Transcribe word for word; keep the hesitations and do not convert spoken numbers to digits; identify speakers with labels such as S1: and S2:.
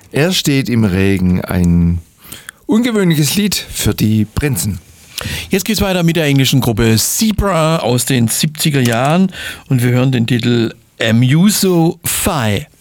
S1: Er steht im Regen, ein ungewöhnliches Lied für die Prinzen.
S2: Jetzt geht's weiter mit der englischen Gruppe Zebra aus den siebziger Jahren und wir hören den Titel Amuso Fi.